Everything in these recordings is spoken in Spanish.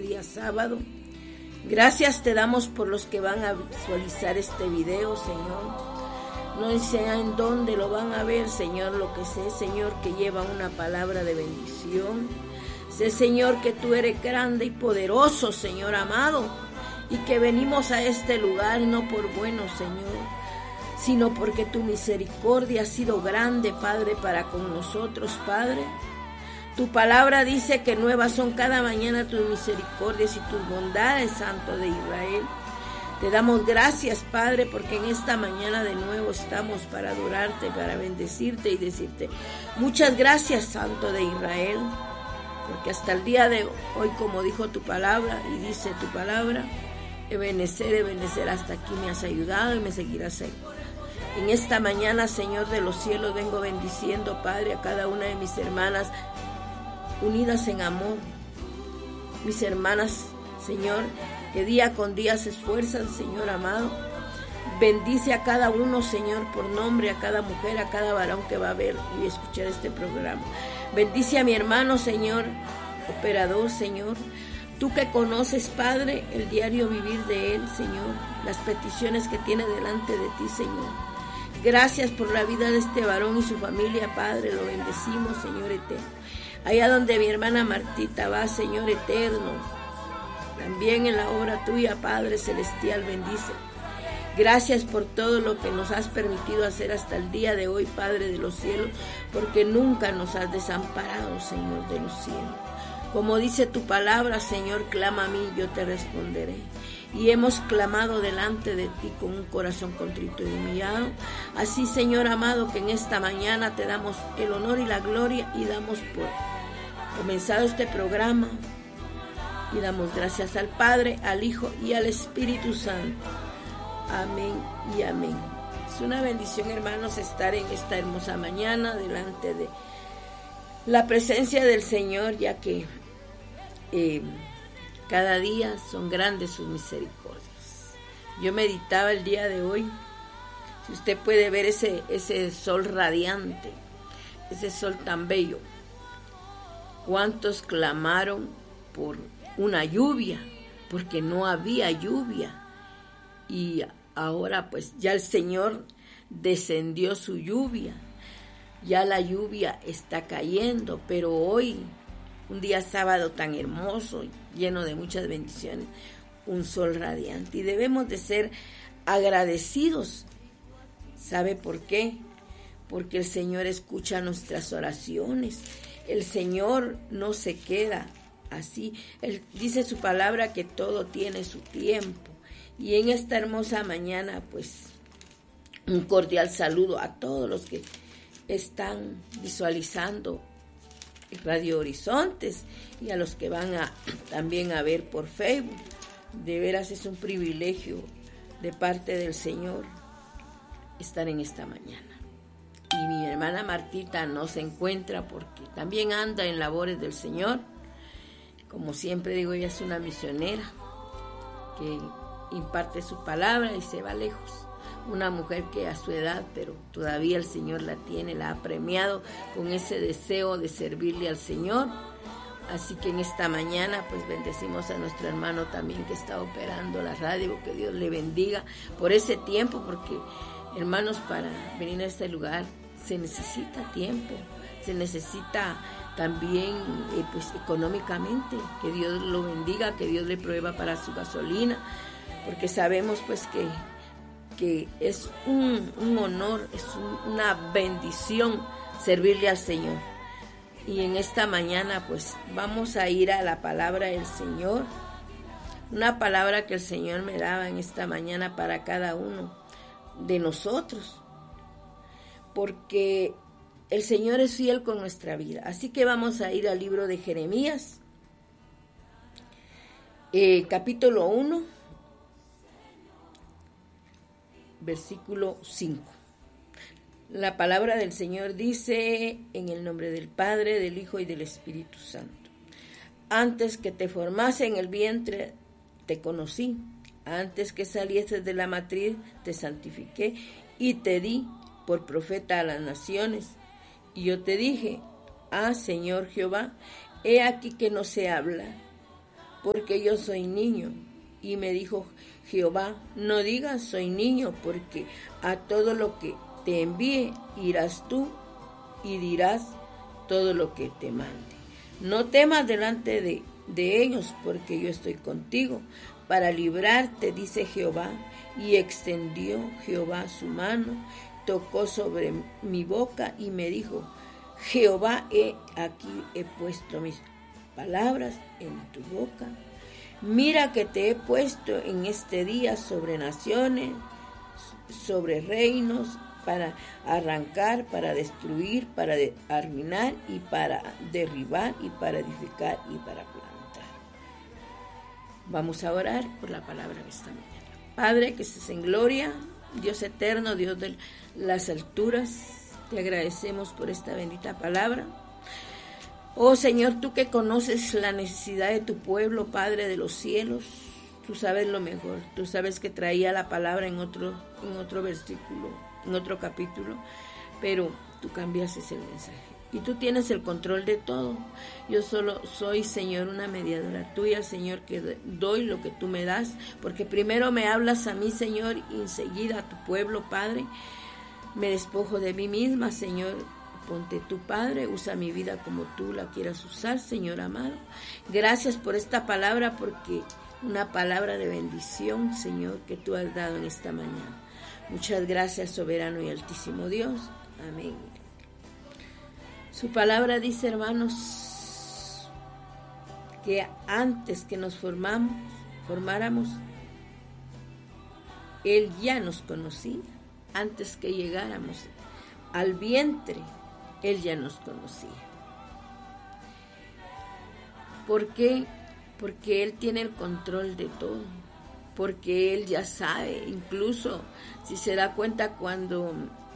día sábado. Gracias te damos por los que van a visualizar este video, Señor. No sé en dónde lo van a ver, Señor, lo que sé, Señor, que lleva una palabra de bendición. Sé, Señor, que tú eres grande y poderoso, Señor amado, y que venimos a este lugar no por bueno, Señor, sino porque tu misericordia ha sido grande, Padre, para con nosotros, Padre. Tu palabra dice que nuevas son cada mañana tus misericordias y tus bondades, Santo de Israel. Te damos gracias, Padre, porque en esta mañana de nuevo estamos para adorarte, para bendecirte y decirte muchas gracias, Santo de Israel, porque hasta el día de hoy, como dijo tu palabra y dice tu palabra, Ebenezer, hasta aquí me has ayudado y me seguirás ayudando. En esta mañana, Señor de los cielos, vengo bendiciendo, Padre, a cada una de mis hermanas unidas en amor, mis hermanas, Señor, que día con día se esfuerzan, Señor amado. Bendice a cada uno, Señor, por nombre, a cada mujer, a cada varón que va a ver y escuchar este programa. Bendice a mi hermano, Señor, operador, Señor. Tú que conoces, Padre, el diario vivir de él, Señor, las peticiones que tiene delante de ti, Señor. Gracias por la vida de este varón y su familia, Padre, lo bendecimos, Señor eterno. Allá donde mi hermana Martita va, Señor eterno, también en la obra tuya, Padre celestial, bendice. Gracias por todo lo que nos has permitido hacer hasta el día de hoy, Padre de los cielos, porque nunca nos has desamparado, Señor de los cielos. Como dice tu palabra, Señor, clama a mí, yo te responderé. Y hemos clamado delante de ti con un corazón contrito y humillado. Así, Señor amado, que en esta mañana te damos el honor y la gloria y damos por comenzado este programa. Y damos gracias al Padre, al Hijo y al Espíritu Santo. Amén y amén. Es una bendición, hermanos, estar en esta hermosa mañana delante de la presencia del Señor, ya que cada día son grandes sus misericordias. Yo meditaba el día de hoy, si usted puede ver ese sol radiante, ese sol tan bello. ¿Cuántos clamaron por una lluvia? Porque no había lluvia. Y ahora pues ya el Señor descendió su lluvia. Ya la lluvia está cayendo, pero hoy, un día sábado tan hermoso, lleno de muchas bendiciones, un sol radiante. Y debemos de ser agradecidos. ¿Sabe por qué? Porque el Señor escucha nuestras oraciones. El Señor no se queda así. Él dice su palabra que todo tiene su tiempo. Y en esta hermosa mañana, pues, un cordial saludo a todos los que están visualizando Radio Horizontes y a los que van también a ver por Facebook. De veras es un privilegio de parte del Señor estar en esta mañana. Y mi hermana Martita no se encuentra porque también anda en labores del Señor. Como siempre digo, ella es una misionera que imparte su palabra y se va lejos. Una mujer que a su edad, pero todavía el Señor la tiene, la ha premiado con ese deseo de servirle al Señor. Así que en esta mañana pues bendecimos a nuestro hermano también que está operando la radio, que Dios le bendiga por ese tiempo, porque hermanos, para venir a este lugar se necesita tiempo, se necesita también pues económicamente, que Dios lo bendiga, que Dios le prueba para su gasolina, porque sabemos pues que es un honor, es una bendición servirle al Señor. Y en esta mañana pues vamos a ir a la palabra del Señor, una palabra que el Señor me daba en esta mañana para cada uno de nosotros, porque el Señor es fiel con nuestra vida. Así que vamos a ir al libro de Jeremías, capítulo 1, versículo 5. La palabra del Señor dice: en el nombre del Padre, del Hijo y del Espíritu Santo. Antes que te formase en el vientre, te conocí. Antes que salieses de la matriz, te santifiqué y te di por profeta a las naciones. Y yo te dije: ah, Señor Jehová, he aquí que no sé hablar, porque yo soy niño. Y me dijo Jehová, no digas soy niño, porque a todo lo que te envíe irás tú y dirás todo lo que te mande. No temas delante de ellos, porque yo estoy contigo para librarte, dice Jehová. Y extendió Jehová su mano, tocó sobre mi boca y me dijo, Jehová, aquí he puesto mis palabras en tu boca. Mira que te he puesto en este día sobre naciones, sobre reinos, para arrancar, para destruir, para arruinar y para derribar y para edificar y para plantar. Vamos a orar por la palabra de esta mañana. Padre, que estés en gloria, Dios eterno, Dios de las alturas, te agradecemos por esta bendita palabra. Oh Señor, tú que conoces la necesidad de tu pueblo, Padre de los cielos, tú sabes lo mejor. Tú sabes que traía la palabra en otro versículo, en otro capítulo, pero tú cambiaste el mensaje. Y tú tienes el control de todo. Yo solo soy, Señor, una mediadora tuya, Señor, que doy lo que tú me das, porque primero me hablas a mí, Señor, y enseguida a tu pueblo, Padre. Me despojo de mí misma, Señor. Ponte tú, Padre, usa mi vida como tú la quieras usar, Señor amado. Gracias por esta palabra, porque una palabra de bendición, Señor, que tú has dado en esta mañana. Muchas gracias, soberano y altísimo Dios. Amén. Su palabra dice, hermanos, que antes que nos formáramos, Él ya nos conocía. Antes que llegáramos al vientre, Él ya nos conocía. ¿Por qué? Porque Él tiene el control de todo. Porque Él ya sabe, incluso si se da cuenta cuando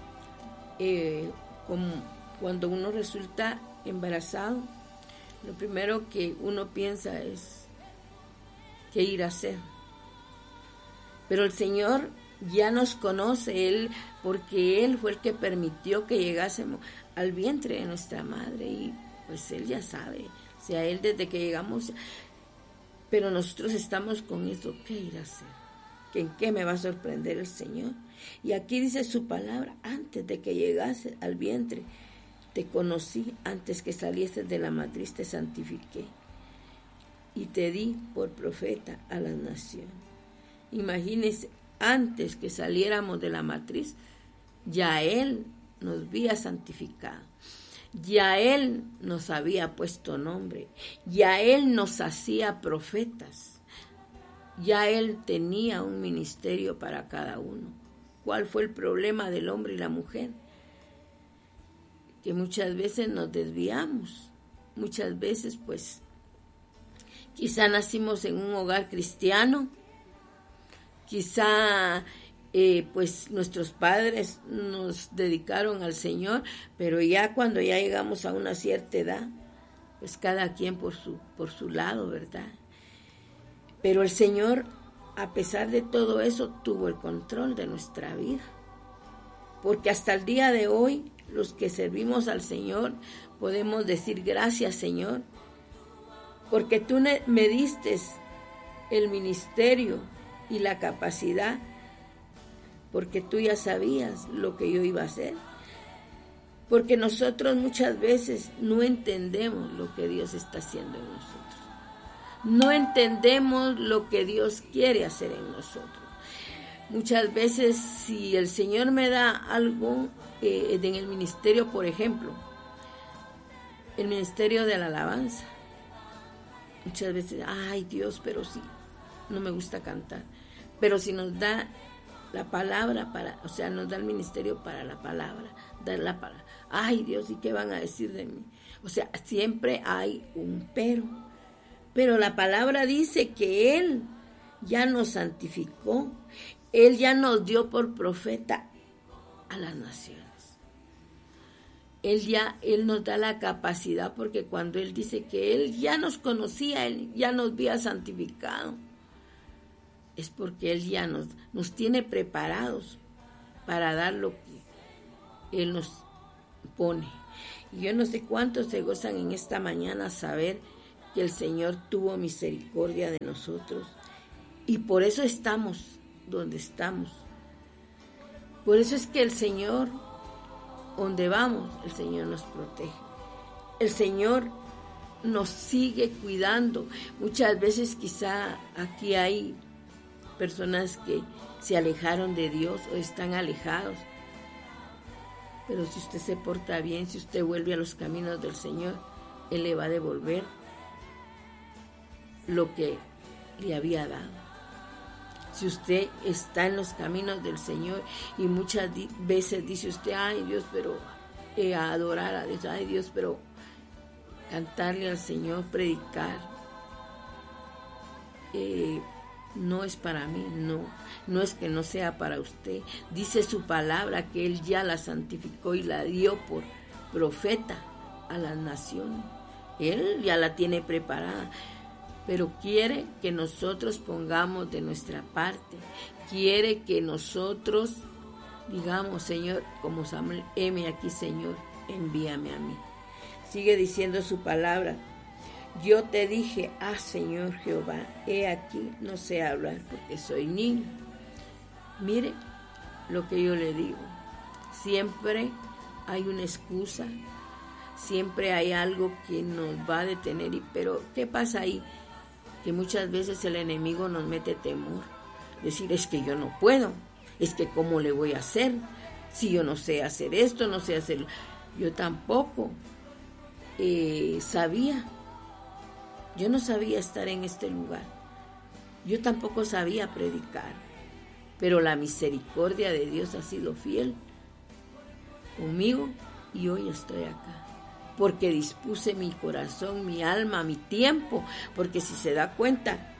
uno resulta embarazado, lo primero que uno piensa es qué ir a hacer. Pero el Señor ya nos conoce, Él, porque Él fue el que permitió que llegásemos al vientre de nuestra madre, y pues Él ya sabe, o sea, Él desde que llegamos, pero nosotros estamos con eso, ¿qué ir a hacer? ¿En qué me va a sorprender el Señor? Y aquí dice su palabra, antes de que llegases al vientre, te conocí, antes que salieses de la matriz te santifiqué, y te di por profeta a las naciones. Imagínense, antes que saliéramos de la matriz, ya Él nos había santificado, ya Él nos había puesto nombre, ya Él nos hacía profetas, ya Él tenía un ministerio para cada uno. ¿Cuál fue el problema del hombre y la mujer? Que muchas veces nos desviamos, muchas veces pues quizá nacimos en un hogar cristiano, quizá pues nuestros padres nos dedicaron al Señor, pero ya cuando ya llegamos a una cierta edad, pues cada quien por su lado, ¿verdad? Pero el Señor, a pesar de todo eso, tuvo el control de nuestra vida. Porque hasta el día de hoy, los que servimos al Señor, podemos decir gracias, Señor, porque tú me diste el ministerio y la capacidad, porque tú ya sabías lo que yo iba a hacer. Porque nosotros muchas veces no entendemos lo que Dios está haciendo en nosotros. No entendemos lo que Dios quiere hacer en nosotros. Muchas veces, si el Señor me da algo en el ministerio, por ejemplo, el ministerio de la alabanza, muchas veces, ay Dios, pero sí, no me gusta cantar. Pero si nos da la palabra nos da el ministerio para la palabra, dar la palabra, ay Dios, ¿y qué van a decir de mí? O sea, siempre hay un pero la palabra dice que Él ya nos santificó, Él ya nos dio por profeta a las naciones. Él nos da la capacidad, porque cuando Él dice que Él ya nos conocía, Él ya nos había santificado, es porque Él ya nos tiene preparados para dar lo que Él nos pone. Y yo no sé cuántos se gozan en esta mañana saber que el Señor tuvo misericordia de nosotros y por eso estamos donde estamos. Por eso es que el Señor, donde vamos, el Señor nos protege. El Señor nos sigue cuidando. Muchas veces quizá aquí hay personas que se alejaron de Dios o están alejados. Pero si usted se porta bien, si usted vuelve a los caminos del Señor, Él le va a devolver lo que le había dado. Si usted está en los caminos del Señor y muchas veces dice usted, ay Dios, pero a adorar a Dios, ay Dios, pero cantarle al Señor, predicar, no es para mí, no es que no sea para usted. Dice su palabra que Él ya la santificó y la dio por profeta a las naciones. Él ya la tiene preparada, pero quiere que nosotros pongamos de nuestra parte, quiere que nosotros digamos, Señor, como Samuel, heme aquí, Señor, envíame a mí. Sigue diciendo su palabra. Yo te dije, Señor Jehová, he aquí, no sé hablar porque soy niño. Mire lo que yo le digo. Siempre hay una excusa, siempre hay algo que nos va a detener. Pero, ¿qué pasa ahí? Que muchas veces el enemigo nos mete temor. Decir, es que yo no puedo, es que ¿cómo le voy a hacer? Si yo no sé hacer esto, no sé hacerlo. Yo tampoco sabía. Yo no sabía estar en este lugar. Yo tampoco sabía predicar. Pero la misericordia de Dios ha sido fiel conmigo y hoy estoy acá. Porque dispuse mi corazón, mi alma, mi tiempo. Porque si se da cuenta,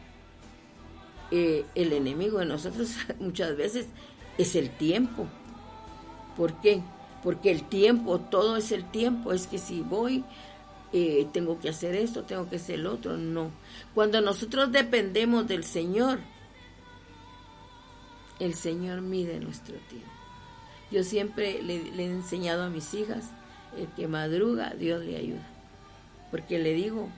el enemigo de nosotros muchas veces es el tiempo. ¿Por qué? Porque el tiempo, todo es el tiempo. Es que si voy, tengo que hacer esto, tengo que hacer el otro. No. Cuando nosotros dependemos del Señor, el Señor mide nuestro tiempo. Yo siempre le he enseñado a mis hijas, el que madruga, Dios le ayuda. Porque le digo,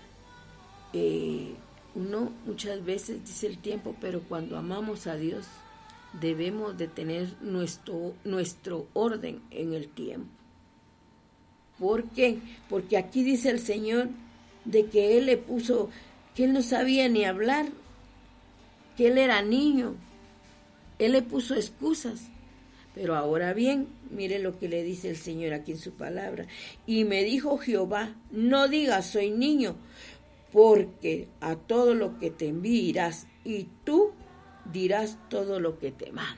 uno muchas veces dice el tiempo, pero cuando amamos a Dios, debemos de tener nuestro orden en el tiempo. ¿Por qué? Porque aquí dice el Señor de que Él le puso, que Él no sabía ni hablar, que Él era niño. Él le puso excusas. Pero ahora bien, mire lo que le dice el Señor aquí en su palabra. Y me dijo Jehová, no digas soy niño, porque a todo lo que te envíe irás, y tú dirás todo lo que te mando.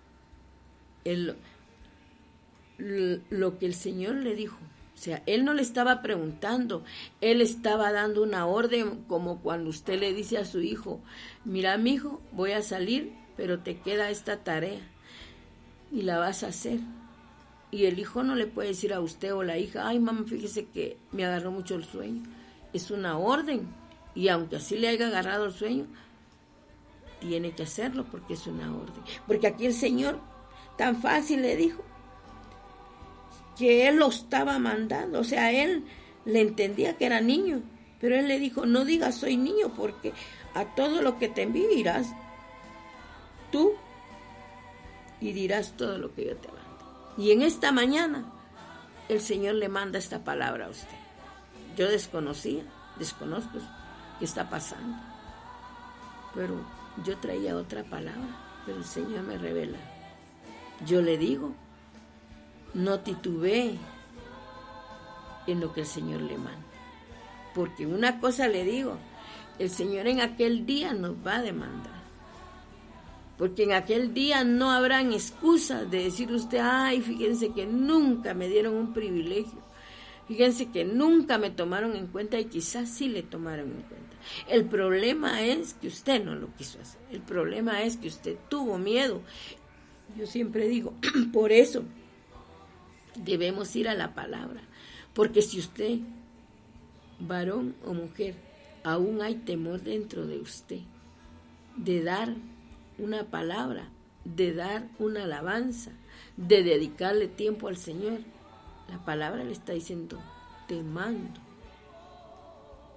Lo que el Señor le dijo. O sea, Él no le estaba preguntando, Él estaba dando una orden, como cuando usted le dice a su hijo, mira, mi hijo, voy a salir, pero te queda esta tarea y la vas a hacer. Y el hijo no le puede decir a usted o la hija, ay mamá, fíjese que me agarró mucho el sueño. Es una orden, y aunque así le haya agarrado el sueño, tiene que hacerlo porque es una orden. Porque aquí el Señor tan fácil le dijo que Él lo estaba mandando. O sea, Él le entendía que era niño, pero Él le dijo, no digas soy niño, porque a todo lo que te envíe irás tú y dirás todo lo que yo te mando. Y en esta mañana el Señor le manda esta palabra a usted. Yo desconozco qué está pasando, pero yo traía otra palabra, pero el Señor me revela. Yo le digo, no titubee en lo que el Señor le manda, porque una cosa le digo, el Señor en aquel día nos va a demandar. Porque en aquel día no habrán excusas de decir usted, ay, fíjense que nunca me dieron un privilegio. Fíjense que nunca me tomaron en cuenta y quizás sí le tomaron en cuenta. El problema es que usted no lo quiso hacer. El problema es que usted tuvo miedo. Yo siempre digo, por eso debemos ir a la palabra. Porque si usted, varón o mujer, aún hay temor dentro de usted de dar una palabra, de dar una alabanza, de dedicarle tiempo al Señor, la palabra le está diciendo, te mando.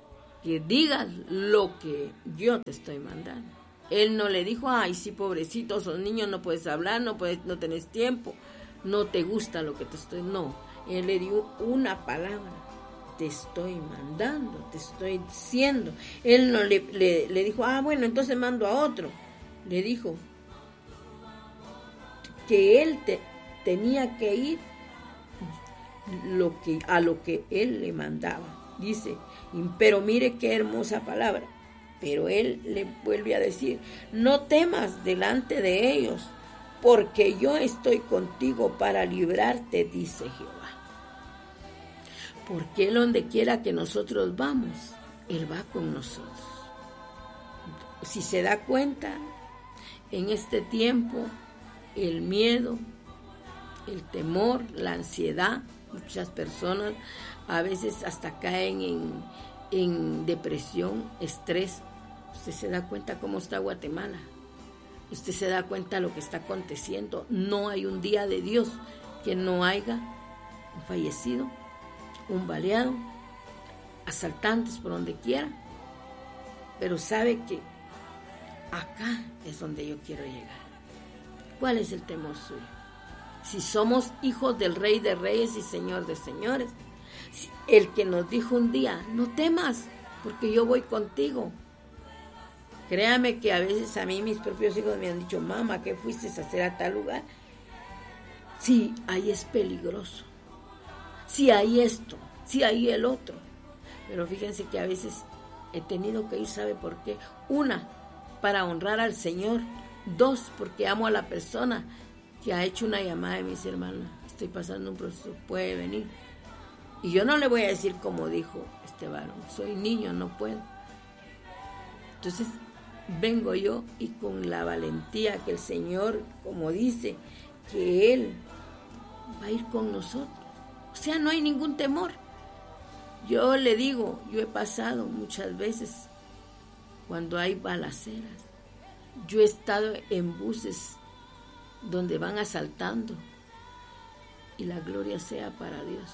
que digas lo que yo te estoy mandando. Él no le dijo, ay, sí, pobrecito, sos niño, no puedes hablar, no tenés tiempo, no te gusta lo que te estoy... No, él le dio una palabra, te estoy mandando, te estoy diciendo. Él no le dijo, bueno, entonces mando a otro. Le dijo que él tenía que ir a lo que él le mandaba. Dice, pero mire qué hermosa palabra. Pero él le vuelve a decir, no temas delante de ellos, porque yo estoy contigo para librarte, dice Jehová. Porque él donde quiera que nosotros vamos, él va con nosotros. Si se da cuenta, en este tiempo, el miedo, el temor, la ansiedad, muchas personas a veces hasta caen en depresión, estrés. Usted se da cuenta cómo está Guatemala. Usted se da cuenta de lo que está aconteciendo. No hay un día de Dios que no haya un fallecido, un baleado, asaltantes por donde quiera. Pero sabe que acá es donde yo quiero llegar. ¿Cuál es el temor suyo? Si somos hijos del Rey de Reyes y Señor de Señores, el que nos dijo un día, no temas, porque yo voy contigo. Créame que a veces a mí mis propios hijos me han dicho, mamá, ¿qué fuiste a hacer a tal lugar? Sí, ahí es peligroso. Sí, ahí esto, sí, ahí el otro. Pero fíjense que a veces he tenido que ir, ¿sabe por qué? Una, para honrar al Señor. Dos, porque amo a la persona que ha hecho una llamada de mis hermanos. Estoy pasando un proceso, puede venir. Y yo no le voy a decir como dijo este varón, soy niño, no puedo. Entonces vengo yo y con la valentía que el Señor, como dice, que Él va a ir con nosotros. O sea, no hay ningún temor. Yo le digo, yo he pasado muchas veces cuando hay balaceras. Yo he estado en buses donde van asaltando y la gloria sea para Dios.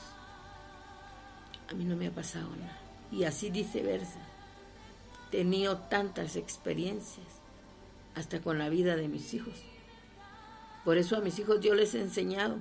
A mí no me ha pasado nada. Y así viceversa. He tenido tantas experiencias, hasta con la vida de mis hijos. Por eso a mis hijos yo les he enseñado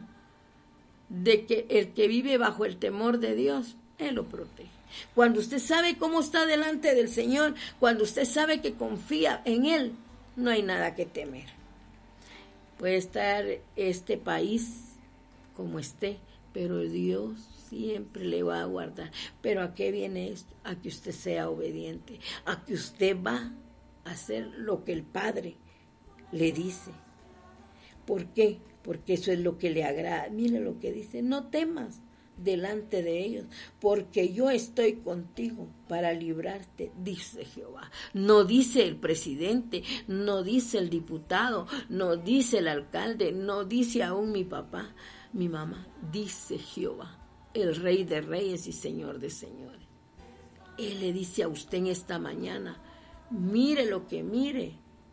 de que el que vive bajo el temor de Dios, Él lo protege. Cuando usted sabe cómo está delante del Señor, cuando usted sabe que confía en Él, no hay nada que temer. Puede estar este país como esté, pero Dios siempre le va a guardar. ¿Pero a qué viene esto? A que usted sea obediente, a que usted va a hacer lo que el Padre le dice. ¿Por qué? Porque eso es lo que le agrada. Mire lo que dice, no temas delante de ellos, porque yo estoy contigo para librarte, dice Jehová. No dice el presidente, no dice el diputado, no dice el alcalde, no dice aún mi papá, mi mamá, dice Jehová, el Rey de Reyes y Señor de Señores. Él le dice a usted en esta mañana, mire lo que mire,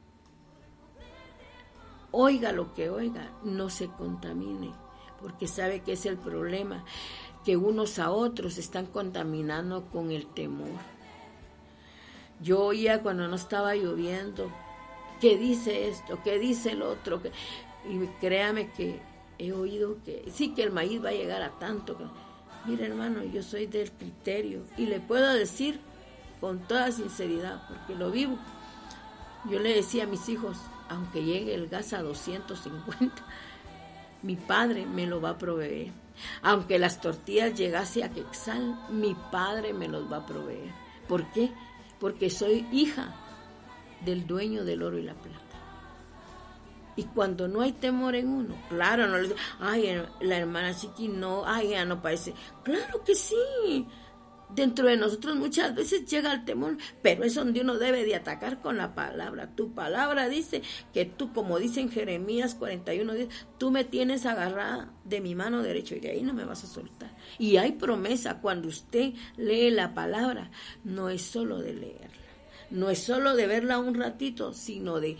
oiga lo que oiga, no se contamine, porque sabe que es el problema, que unos a otros están contaminando con el temor. Yo oía cuando no estaba lloviendo, ¿qué dice esto? ¿Qué dice el otro? Y créame que he oído que sí, que el maíz va a llegar a tanto. Mire, hermano, yo soy del criterio y le puedo decir con toda sinceridad, porque lo vivo. Yo le decía a mis hijos, aunque llegue el gas a 250, mi Padre me lo va a proveer. Aunque las tortillas llegase a Quetzal, mi Padre me los va a proveer. ¿Por qué? Porque soy hija del dueño del oro y la plata. Y cuando no hay temor en uno, claro, no le digo, ay, la hermana Chiqui no, ay, ya no parece. Claro que sí. Dentro de nosotros muchas veces llega el temor, pero es donde uno debe de atacar con la palabra. Tu palabra dice que tú, como dice en Jeremías 41:10, tú me tienes agarrada de mi mano derecha y de ahí no me vas a soltar. Y hay promesa cuando usted lee la palabra, no es solo de leerla, no es solo de verla un ratito, sino de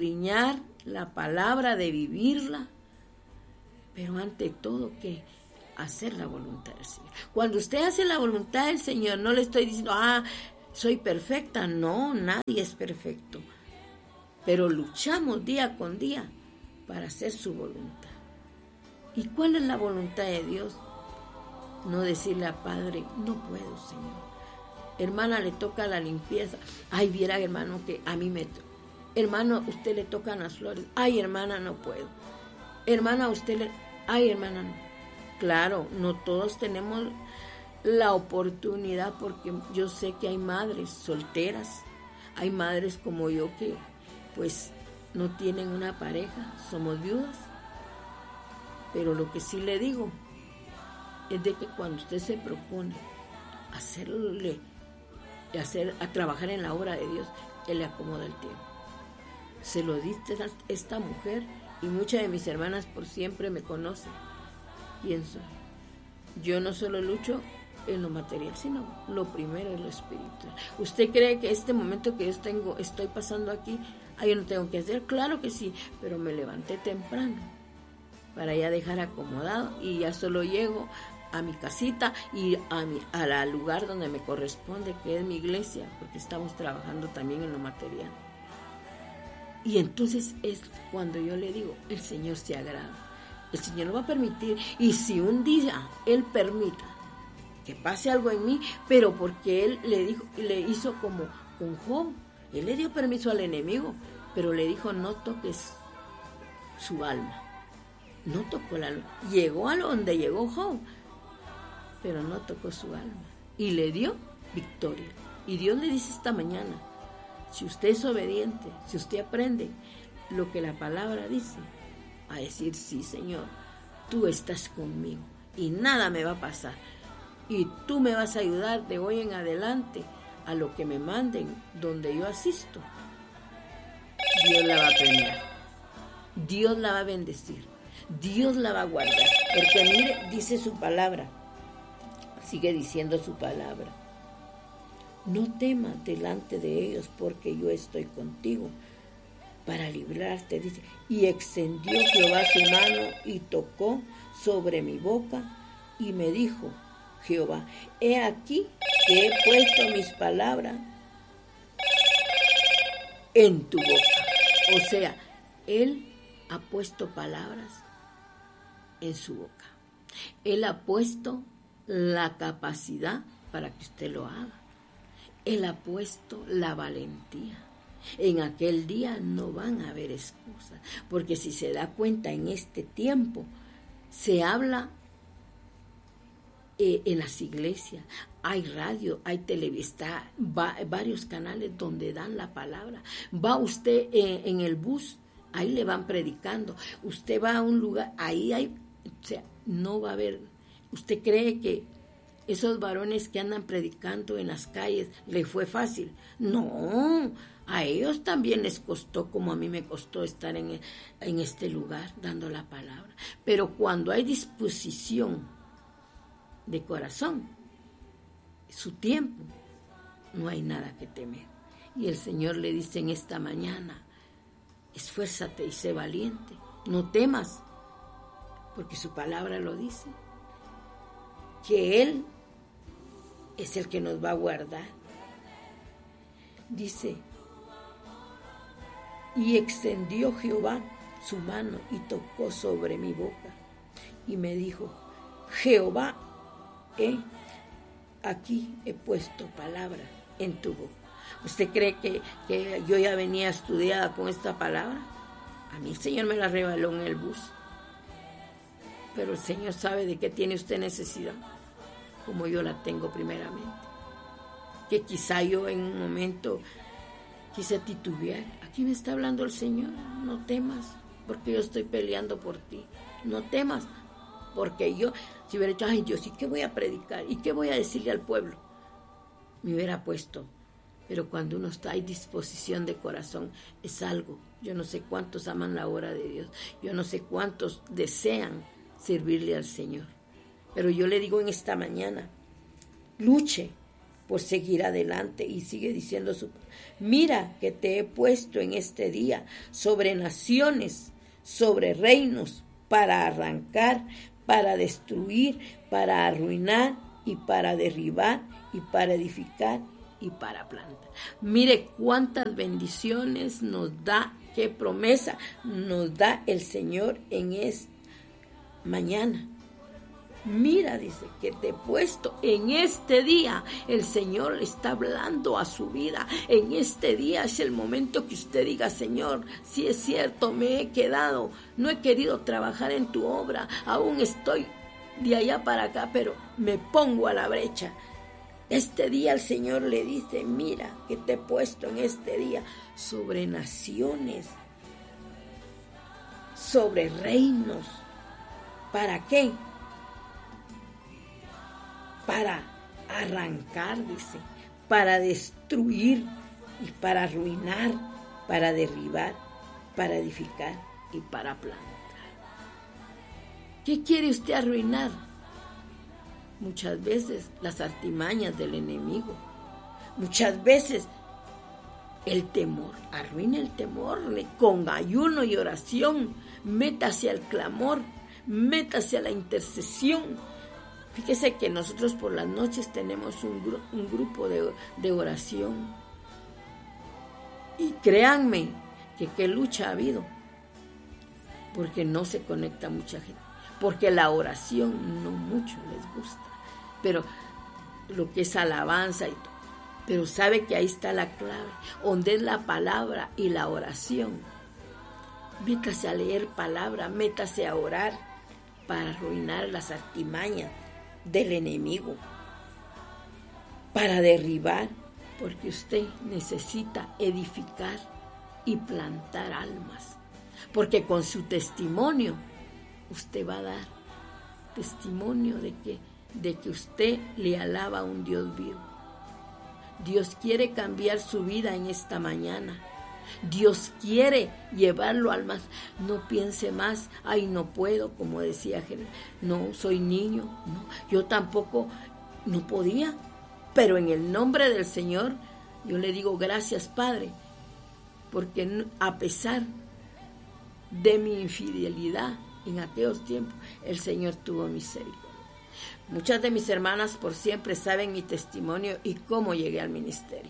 escudriñar la palabra, de vivirla, pero ante todo que hacer la voluntad del Señor. Cuando usted hace la voluntad del Señor, no le estoy diciendo, soy perfecta. No, nadie es perfecto. Pero luchamos día con día para hacer su voluntad. ¿Y cuál es la voluntad de Dios? No decirle a Padre, no puedo, Señor. Hermana, le toca la limpieza. Ay, viera, hermano, que a mí me toca. Hermano, a usted le tocan las flores. Ay, hermana, no puedo. Hermana, a usted le... Ay, hermana, no. Claro, no todos tenemos la oportunidad, porque yo sé que hay madres solteras, hay madres como yo que pues no tienen una pareja, somos viudas. Pero lo que sí le digo es de que cuando usted se propone a trabajar en la obra de Dios, Él le acomoda el tiempo. Se lo dice esta mujer, y muchas de mis hermanas por siempre me conocen. Pienso, yo no solo lucho en lo material, sino lo primero es lo espiritual. ¿Usted cree que este momento que yo estoy pasando aquí, yo no tengo que hacer? Claro que sí, pero me levanté temprano para ya dejar acomodado, y ya solo llego a mi casita y al lugar donde me corresponde, que es mi iglesia, porque estamos trabajando también en lo material. Y entonces es cuando yo le digo, el Señor se agrada. El Señor lo va a permitir, y si un día Él permita que pase algo en mí, pero porque Él le hizo como con Job, Él le dio permiso al enemigo, pero le dijo, no toques su alma. No tocó la alma. Llegó a donde llegó Job, pero no tocó su alma, y le dio victoria. Y Dios le dice esta mañana, si usted es obediente, si usted aprende lo que la palabra dice, a decir, sí, Señor, tú estás conmigo y nada me va a pasar, y tú me vas a ayudar de hoy en adelante a lo que me manden, donde yo asisto, Dios la va a premiar, Dios la va a bendecir, Dios la va a guardar, porque mire, dice su palabra, sigue diciendo su palabra, no temas delante de ellos, porque yo estoy contigo para librarte, dice. Y extendió Jehová su mano y tocó sobre mi boca, y me dijo Jehová, he aquí que he puesto mis palabras en tu boca. O sea, Él ha puesto palabras en su boca. Él ha puesto la capacidad para que usted lo haga. Él ha puesto la valentía. En aquel día no van a haber excusas, porque si se da cuenta, en este tiempo se habla en las iglesias, hay radio, hay televisión, varios canales donde dan la palabra. Va usted en el bus, ahí le van predicando. Usted va a un lugar, ahí hay, o sea, no va a haber. ¿Usted cree que esos varones que andan predicando en las calles les fue fácil? No, a ellos también les costó, como a mí me costó estar en este lugar dando la palabra. Pero cuando hay disposición de corazón, su tiempo, no hay nada que temer. Y el Señor le dice en esta mañana, esfuérzate y sé valiente, no temas, porque su palabra lo dice, que Él es el que nos va a guardar. Dice, y extendió Jehová su mano y tocó sobre mi boca, y me dijo, Jehová, aquí he puesto palabra en tu boca. ¿Usted cree que yo ya venía estudiada con esta palabra? A mí el Señor me la reveló en el bus. Pero el Señor sabe de qué tiene usted necesidad, como yo la tengo primeramente. Que quizá yo en un momento quise titubear. Aquí me está hablando el Señor, no temas, porque yo estoy peleando por ti. No temas, porque yo, si hubiera dicho, ay Dios, ¿y qué voy a predicar? ¿Y qué voy a decirle al pueblo? Me hubiera puesto. Pero cuando uno está en disposición de corazón, es algo. Yo no sé cuántos aman la obra de Dios. Yo no sé cuántos desean servirle al Señor. Pero yo le digo en esta mañana, luche por seguir adelante. Y sigue diciendo mira que te he puesto en este día sobre naciones, sobre reinos, para arrancar, para destruir, para arruinar y para derribar y para edificar y para plantar. Mire cuántas bendiciones nos da, qué promesa nos da el Señor en esta mañana. Mira, dice, que te he puesto en este día. El Señor le está hablando a su vida. En este día es el momento que usted diga: Señor, si es cierto, me he quedado, no he querido trabajar en tu obra, aún estoy de allá para acá, pero me pongo a la brecha. Este día el Señor le dice: mira, que te he puesto en este día sobre naciones, sobre reinos. ¿Para qué? Para arrancar, dice, para destruir y para arruinar, para derribar, para edificar y para plantar. ¿Qué quiere usted arruinar? Muchas veces las artimañas del enemigo, muchas veces el temor. Arruina el temor con ayuno y oración. Métase al clamor, métase a la intercesión. Fíjese que nosotros por las noches tenemos un grupo de oración. Y créanme que qué lucha ha habido. Porque no se conecta mucha gente. Porque la oración no mucho les gusta. Pero lo que es alabanza y todo. Pero sabe que ahí está la clave. Donde es la palabra y la oración. Métase a leer palabra, métase a orar para arruinar las artimañas del enemigo, para derribar, porque usted necesita edificar y plantar almas, porque con su testimonio usted va a dar testimonio de que usted le alaba a un Dios vivo. Dios quiere cambiar su vida en esta mañana. Dios quiere llevarlo al más. No piense más: ay, no puedo, como decía Jeremías. No, soy niño. No, yo tampoco no podía. Pero en el nombre del Señor, yo le digo: gracias, Padre, porque a pesar de mi infidelidad en aquellos tiempos, el Señor tuvo misericordia. Muchas de mis hermanas por siempre saben mi testimonio y cómo llegué al ministerio.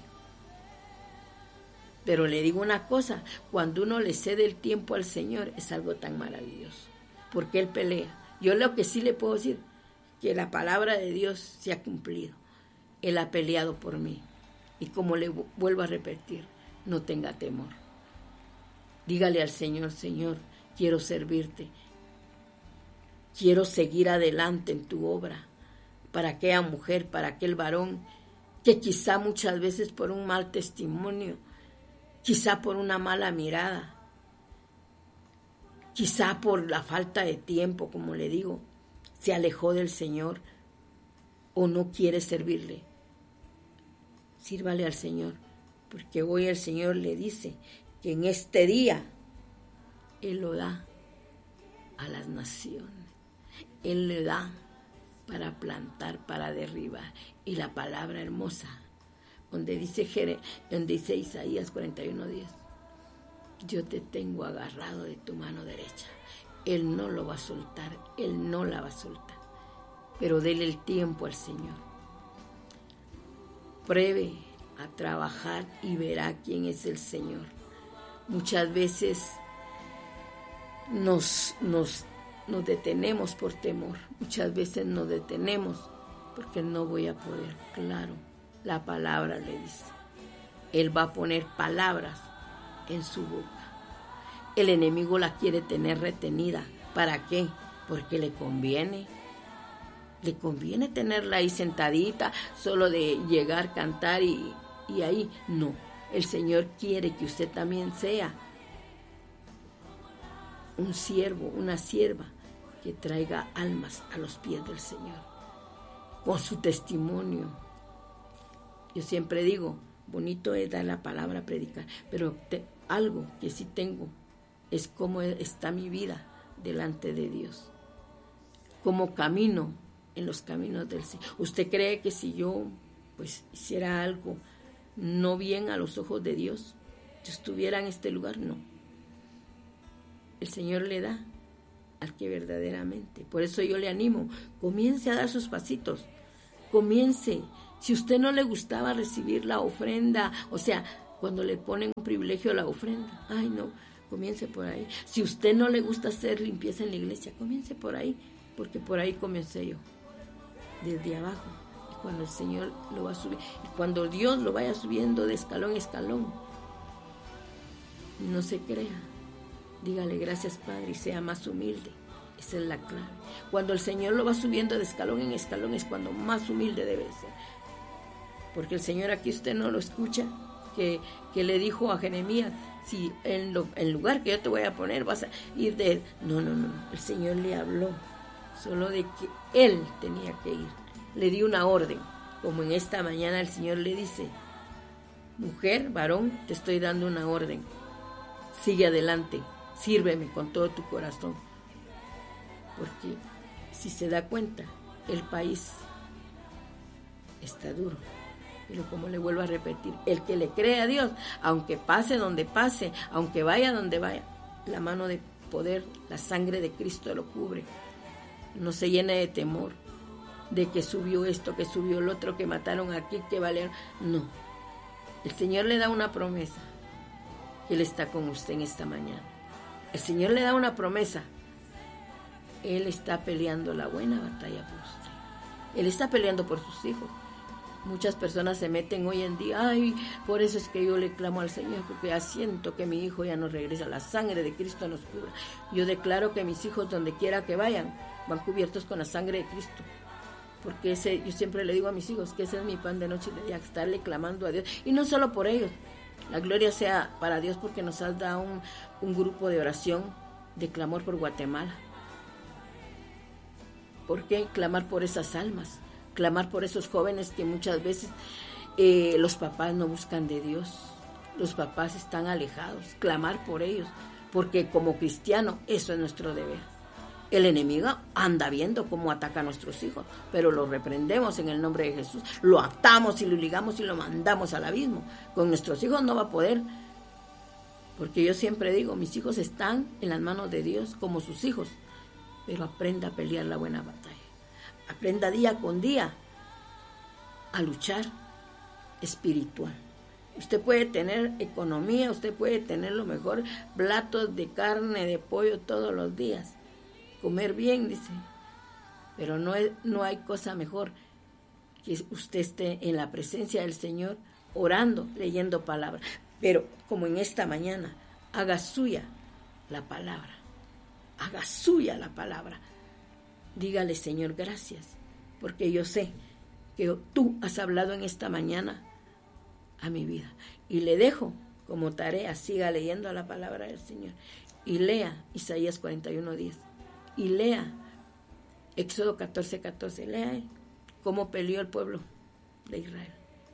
Pero le digo una cosa: cuando uno le cede el tiempo al Señor, es algo tan maravilloso, porque Él pelea. Yo lo que sí le puedo decir, que la palabra de Dios se ha cumplido. Él ha peleado por mí. Y como le vuelvo a repetir, no tenga temor. Dígale al Señor: Señor, quiero servirte. Quiero seguir adelante en tu obra. Para aquella mujer, para aquel varón, que quizá muchas veces por un mal testimonio, quizá por una mala mirada, quizá por la falta de tiempo, como le digo, se alejó del Señor o no quiere servirle. Sírvale al Señor, porque hoy el Señor le dice que en este día Él lo da a las naciones. Él le da para plantar, para derribar. Y la palabra hermosa, donde dice Isaías 41:10, yo te tengo agarrado de tu mano derecha. Él no lo va a soltar, Él no la va a soltar. Pero dele el tiempo al Señor. Pruebe a trabajar y verá quién es el Señor. Muchas veces nos detenemos por temor. Muchas veces nos detenemos porque no voy a poder. Claro, la palabra le dice. Él va a poner palabras en su boca. El enemigo la quiere tener retenida. ¿Para qué? Porque le conviene. Le conviene tenerla ahí sentadita, solo de llegar, cantar y ahí. No, el Señor quiere que usted también sea un siervo, una sierva que traiga almas a los pies del Señor con su testimonio. Yo siempre digo, bonito es dar la palabra a predicar, pero algo que sí tengo es cómo está mi vida delante de Dios, cómo camino en los caminos del Señor. ¿Usted cree que si yo pues hiciera algo no bien a los ojos de Dios, yo estuviera en este lugar? No. El Señor le da al que verdaderamente. Por eso yo le animo, comience a dar sus pasitos, comience. Si usted no le gustaba recibir la ofrenda, o sea, cuando le ponen un privilegio a la ofrenda, ay no, comience por ahí. Si usted no le gusta hacer limpieza en la iglesia, comience por ahí, porque por ahí comencé yo, desde abajo. Y cuando el Señor lo va a subir, y cuando Dios lo vaya subiendo de escalón en escalón, no se crea, dígale gracias Padre y sea más humilde. Esa es la clave. Cuando el Señor lo va subiendo de escalón en escalón es cuando más humilde debe ser. Porque el Señor aquí usted no lo escucha, que le dijo a Jeremías, si en lugar que yo te voy a poner vas a ir de... No, el Señor le habló solo de que él tenía que ir. Le dio una orden, como en esta mañana el Señor le dice, mujer, varón, te estoy dando una orden. Sigue adelante, sírveme con todo tu corazón. Porque si se da cuenta, el país está duro. Pero como le vuelvo a repetir, el que le cree a Dios, aunque pase donde pase, aunque vaya donde vaya, la mano de poder, la sangre de Cristo lo cubre. No se llene de temor, de que subió esto, que subió el otro, que mataron aquí, que valieron. No, el Señor le da una promesa, que Él está con usted en esta mañana. El Señor le da una promesa. Él está peleando la buena batalla por usted. Él está peleando por sus hijos. Muchas personas se meten hoy en día, ay, por eso es que yo le clamo al Señor, porque ya siento que mi hijo ya no regresa, la sangre de Cristo nos cubra. Yo declaro que mis hijos, donde quiera que vayan, van cubiertos con la sangre de Cristo. Porque yo siempre le digo a mis hijos que ese es mi pan de noche y de día, estarle clamando a Dios. Y no solo por ellos, la gloria sea para Dios, porque nos ha dado un grupo de oración, de clamor por Guatemala. ¿Por qué? Clamar por esas almas, clamar por esos jóvenes que muchas veces los papás no buscan de Dios, los papás están alejados, clamar por ellos, porque como cristiano eso es nuestro deber. El enemigo anda viendo cómo ataca a nuestros hijos, pero lo reprendemos en el nombre de Jesús, lo atamos y lo ligamos y lo mandamos al abismo. Con nuestros hijos no va a poder, porque yo siempre digo, mis hijos están en las manos de Dios como sus hijos, pero aprenda a pelear la buena batalla. Aprenda día con día a luchar espiritual. Usted puede tener economía, usted puede tener lo mejor, platos de carne, de pollo todos los días, comer bien, dice, pero no hay cosa mejor que usted esté en la presencia del Señor, orando, leyendo palabras. Pero como en esta mañana, haga suya la palabra. Haga suya la palabra. Dígale, Señor, gracias, porque yo sé que tú has hablado en esta mañana a mi vida. Y le dejo como tarea, siga leyendo la palabra del Señor. Y lea Isaías 41:10. Y lea Éxodo 14:14. Lea cómo peleó el pueblo de Israel.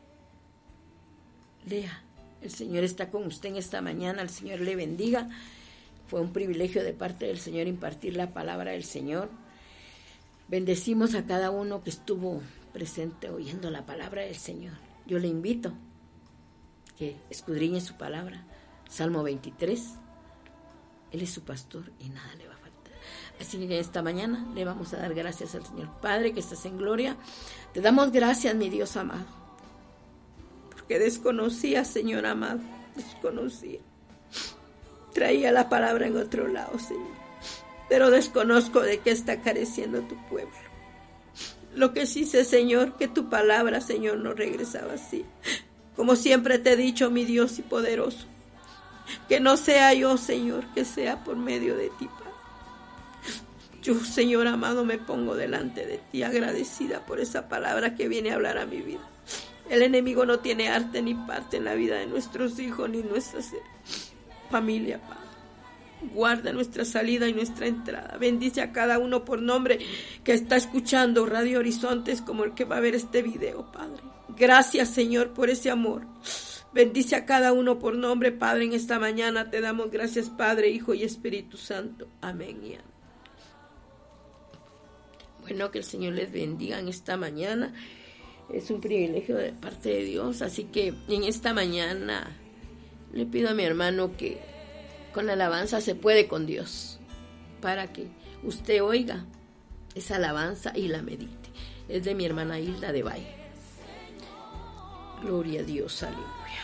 Lea. El Señor está con usted en esta mañana. El Señor le bendiga. Fue un privilegio de parte del Señor impartir la palabra del Señor. Bendecimos a cada uno que estuvo presente oyendo la palabra del Señor. Yo le invito que escudriñe su palabra. Salmo 23. Él es su pastor y nada le va a faltar. Así que esta mañana le vamos a dar gracias al Señor. Padre, que estás en gloria, te damos gracias, mi Dios amado, porque desconocía, Señor amado, desconocía. Traía la palabra en otro lado, Señor, pero desconozco de qué está careciendo tu pueblo. Lo que sí sé, Señor, que tu palabra, Señor, no regresaba así. Como siempre te he dicho, mi Dios y poderoso, que no sea yo, Señor, que sea por medio de ti, Padre. Yo, Señor amado, me pongo delante de ti agradecida por esa palabra que viene a hablar a mi vida. El enemigo no tiene arte ni parte en la vida de nuestros hijos ni nuestra familia, Padre. Guarda nuestra salida y nuestra entrada. Bendice a cada uno por nombre que está escuchando Radio Horizontes, como el que va a ver este video, Padre. Gracias, Señor, por ese amor. Bendice a cada uno por nombre, Padre, en esta mañana. Te damos gracias, Padre, Hijo y Espíritu Santo. Amén y amén. Bueno, que el Señor les bendiga en esta mañana. Es un privilegio de parte de Dios. Así que en esta mañana le pido a mi hermano que con la alabanza se puede con Dios, para que usted oiga esa alabanza y la medite. Es de mi hermana Hilda de Valle. Gloria a Dios, aleluya.